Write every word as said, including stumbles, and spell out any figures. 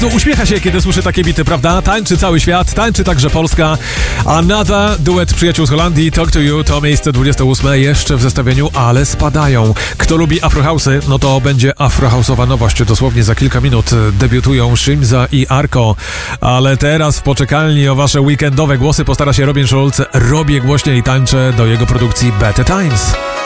Uśmiecha się, kiedy słyszy takie bity, prawda? Tańczy cały świat, tańczy także Polska. Another, duet przyjaciół z Holandii, Talk to You, to miejsce dwudzieste ósme jeszcze w zestawieniu, ale spadają. Kto lubi afrohouse'y, no to będzie afrohouse'owa nowość. Dosłownie za kilka minut debiutują Shimza i Arko. Ale teraz w poczekalni o wasze weekendowe głosy postara się Robin Schulz. Robię głośniej i tańczę do jego produkcji Better Times.